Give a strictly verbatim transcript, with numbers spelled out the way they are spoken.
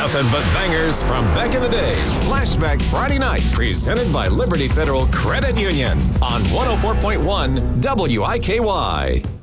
Nothing but bangers from back in the day. Flashback Friday night, presented by Liberty Federal Credit Union on one oh four point one W I K Y.